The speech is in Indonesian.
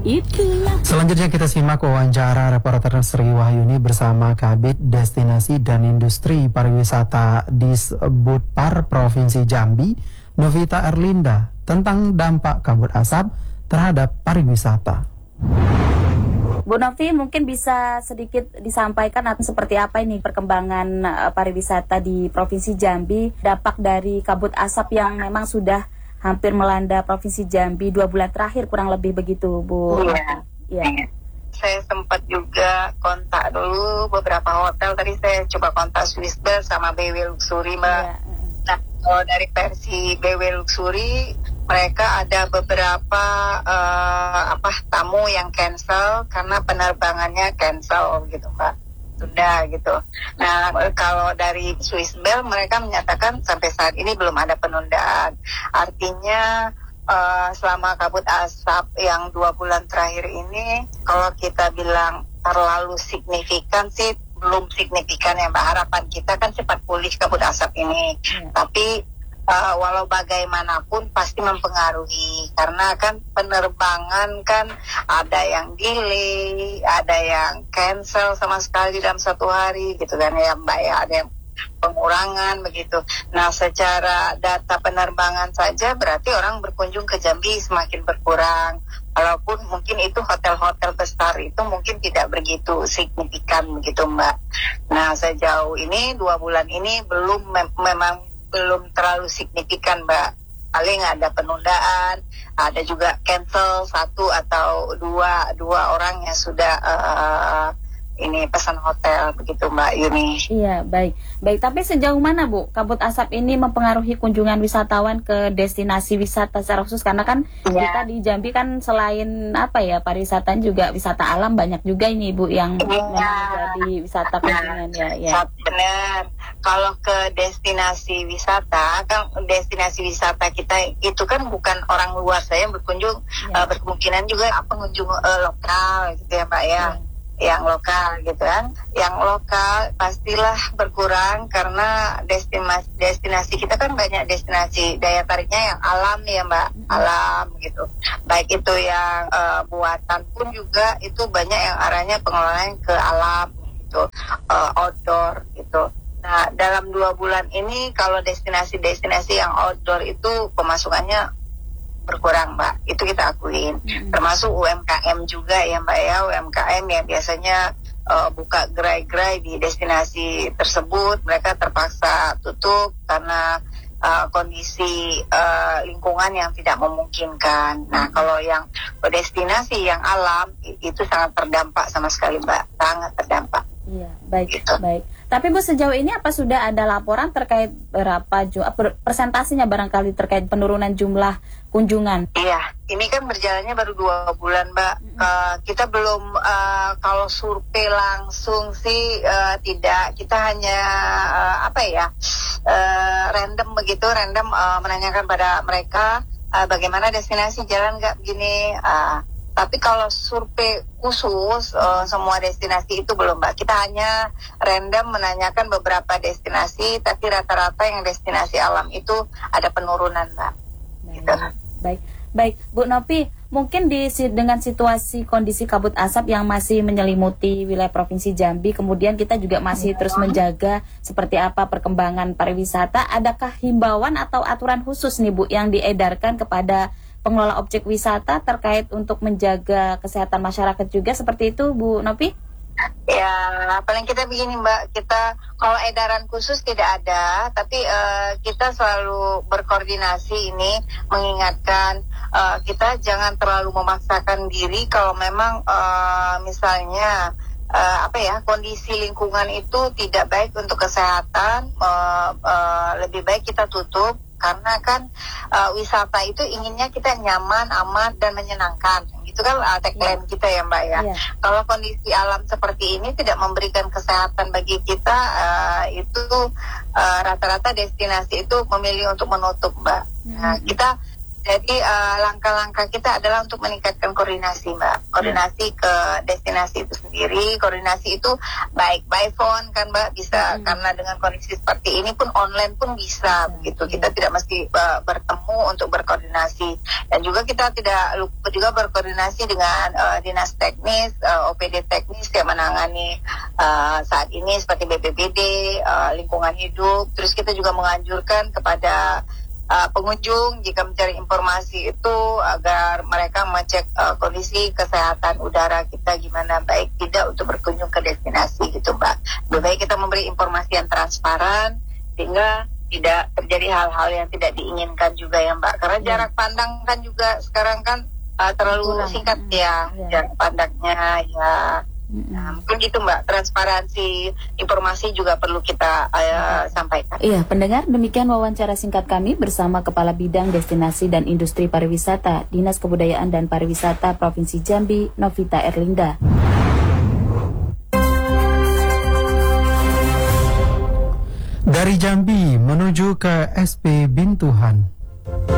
Selanjutnya kita simak wawancara reporter Sri Wahyuni bersama Kabid Destinasi dan Industri Pariwisata Disbudpar Provinsi Jambi, Novita Erlinda, tentang dampak kabut asap terhadap pariwisata. Bu Novi, mungkin bisa sedikit disampaikan seperti apa ini perkembangan pariwisata di Provinsi Jambi, dampak dari kabut asap yang memang sudah hampir melanda Provinsi Jambi 2 bulan terakhir kurang lebih begitu, Bu. Iya. Saya sempat juga kontak dulu beberapa hotel. Tadi saya coba kontak Swissbell sama BW Luxury, Mbak. Iya. Nah, kalau dari versi BW Luxury, mereka ada beberapa tamu yang cancel karena penerbangannya cancel gitu, Mbak. Sudah gitu. Nah, kalau dari Swissbell mereka menyatakan sampai saat ini belum ada penundaan. Artinya selama kabut asap yang 2 bulan terakhir ini, kalau kita bilang terlalu signifikan sih belum signifikan ya, Mbak. Harapan kita kan cepat pulih kabut asap ini. Tapi walau bagaimanapun pasti mempengaruhi, karena kan penerbangan kan ada yang delay, ada yang cancel sama sekali dalam 1 hari gitu kan ya, Mbak ya, ada yang pengurangan begitu. Nah, secara data penerbangan saja berarti orang berkunjung ke Jambi semakin berkurang. Walaupun mungkin itu hotel-hotel besar itu mungkin tidak begitu signifikan begitu, Mbak. Nah, sejauh ini 2 bulan ini memang belum terlalu signifikan, Mbak. Paling ada penundaan, ada juga cancel 1 atau 2 orang yang sudah ini pesan hotel begitu, Mbak Yuni. Iya, baik. Tapi sejauh mana, Bu, kabut asap ini mempengaruhi kunjungan wisatawan ke destinasi wisata secara khusus? Karena kan kita di Jambi kan selain pariwisata juga wisata alam banyak juga ini, Bu, yang memang menjadi wisata kunjungan ya. Benar. Kalau ke destinasi wisata, kan destinasi wisata kita itu kan bukan orang luar saja yang berkunjung, berkemungkinan juga pengunjung lokal gitu ya, Mbak ya. Yang lokal gitu kan, yang lokal pastilah berkurang karena destinasi kita kan banyak destinasi daya tariknya yang alam ya, Mbak, alam gitu. Baik itu yang buatan pun juga itu banyak yang arahnya pengelolaan ke alam gitu, outdoor gitu. Nah, dalam 2 bulan ini kalau destinasi-destinasi yang outdoor itu pemasukannya berkurang, Mbak. Itu kita akuin. Termasuk UMKM juga ya, Mbak ya. UMKM yang biasanya buka gerai-gerai di destinasi tersebut, mereka terpaksa tutup karena kondisi lingkungan yang tidak memungkinkan. Nah, kalau yang destinasi yang alam itu sangat terdampak sama sekali, Mbak. Sangat terdampak. Iya, baik, gitu. Baik. Tapi Bu, sejauh ini apa sudah ada laporan terkait berapa persentasinya barangkali terkait penurunan jumlah kunjungan? Iya, ini kan berjalannya baru 2 bulan, Mbak. Kita belum kalau survei langsung sih tidak. Kita hanya random menanyakan pada mereka bagaimana destinasi, jalan nggak begini. Tapi kalau survei khusus semua destinasi itu belum, Mbak. Kita hanya random menanyakan beberapa destinasi, tapi rata-rata yang destinasi alam itu ada penurunan, Mbak. Gitu. Baik, Bu Novi, mungkin dengan situasi kondisi kabut asap yang masih menyelimuti wilayah Provinsi Jambi, kemudian kita juga masih terus menjaga seperti apa perkembangan pariwisata. Adakah himbauan atau aturan khusus nih, Bu, yang diedarkan kepada pengelola objek wisata terkait untuk menjaga kesehatan masyarakat juga seperti itu, Bu Novi? Ya, paling kita begini, Mbak, kita kalau edaran khusus tidak ada, tapi kita selalu berkoordinasi ini mengingatkan kita jangan terlalu memaksakan diri kalau memang misalnya kondisi lingkungan itu tidak baik untuk kesehatan, lebih baik kita tutup. Karena kan wisata itu inginnya kita nyaman, aman, dan menyenangkan. Itu kan tagline kita ya, Mbak ya. Kalau kondisi alam seperti ini tidak memberikan kesehatan bagi kita, itu rata-rata destinasi itu memilih untuk menutup, Mbak. Nah, kita Jadi langkah-langkah kita adalah untuk meningkatkan koordinasi, Mbak. Koordinasi ke destinasi itu sendiri. Koordinasi itu baik by phone kan, Mbak, bisa karena dengan kondisi seperti ini pun online pun bisa begitu. Kita tidak mesti bertemu untuk berkoordinasi. Dan juga kita tidak lupa juga berkoordinasi dengan dinas teknis, OPD teknis yang menangani saat ini seperti BPBD, lingkungan hidup. Terus kita juga menganjurkan kepada pengunjung jika mencari informasi itu agar mereka mengecek kondisi kesehatan udara kita gimana, baik tidak untuk berkunjung ke destinasi gitu, Mbak. Lebih baik kita memberi informasi yang transparan sehingga tidak terjadi hal-hal yang tidak diinginkan juga ya, Mbak. Karena jarak pandang kan juga sekarang kan terlalu singkat ya jarak pandangnya ya. Nah, mungkin gitu, Mbak, transparansi informasi juga perlu kita sampaikan. Iya, pendengar, demikian wawancara singkat kami bersama Kepala Bidang Destinasi dan Industri Pariwisata Dinas Kebudayaan dan Pariwisata Provinsi Jambi, Novita Erlinda. Dari Jambi menuju ke SP Bintuhan.